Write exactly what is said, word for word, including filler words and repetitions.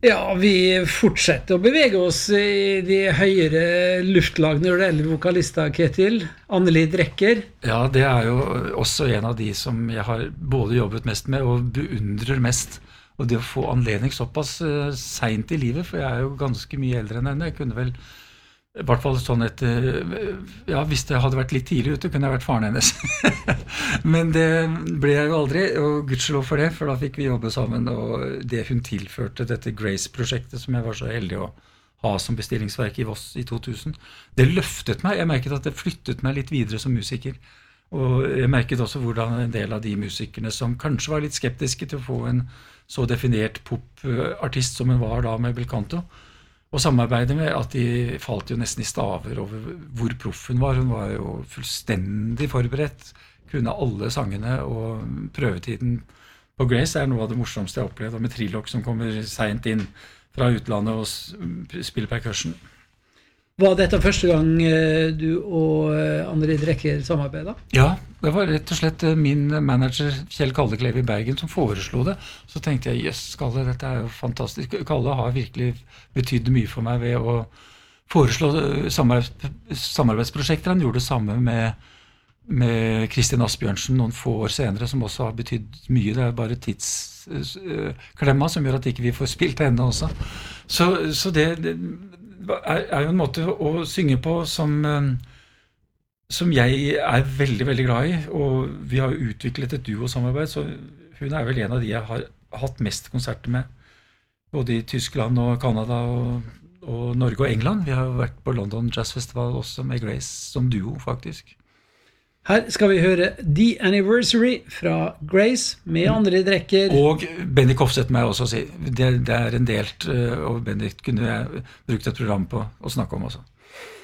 Ja, vi fortsetter å bevege oss i de høyere luftlag når det gjelder vokalister, Ketil. Anneli Drecker. Ja, det er jo også en av de som jeg har både jobbet mest med og beundrer mest. Og det å få anledning såpass uh, sent i livet, for jeg er jo ganske mye eldre enn henne. Jeg kunne vel, i hvert fall sånn et, uh, ja, hvis det hadde vært litt tidlig ute, kunne jeg vært faren hennes. Men det ble jeg jo aldri, og gudskjelov for det, for da fikk vi jobbe sammen, og det hun tilførte dette Grace-prosjektet, som jeg var så heldig å ha som bestillingsverk i Voss i to tusen, det løftet meg. Jeg merket at det flyttet meg litt videre som musiker. Og jeg merket også hvordan en del av de musikerne som kanskje var litt skeptiske til å få en så definert popartist som hun var da med Belcanto, og samarbeidet med at de falt jo nesten i staver over hvor proff hun var. Hun var jo fullstendig forberedt, kunne alle sangene, og prøvetiden på Grace er noe av det morsomste jeg har opplevd, med Trilok som kommer sent inn fra utlandet og spiller percussion. Var dette første gang du og Anneli Drecker samarbeidet? Ja, det var rett og slett min manager Kjell Kalle Klev i Bergen som foreslo det. Så tenkte jeg, jøss, Kalle, dette er jo fantastisk. Kalle har virkelig betydd mye for meg ved å foreslå samarbeidsprosjekter. Han gjorde det samme med, med Kristin Asbjørnsen noen få år senere, som også har betydd mye. Det er bare tidsklemma som gjør at ikke vi får spilt henne også. Så, så det... det Er, er jo en måte å synge på som, som jeg er veldig, veldig glad i, og vi har utviklet et duo-samarbeid, så hun er vel en av de jeg har hatt mest konserter med, både i Tyskland og Kanada og, og Norge og England. Vi har vært på London Jazz Festival også med Grace som duo, faktisk. Her skal vi høre The Anniversary fra Grace med Anneli Drecker. Og Benny Kofseth må jeg også si. Det, det er en delt, og Benny kunne jeg brukt et program på å snakke om også.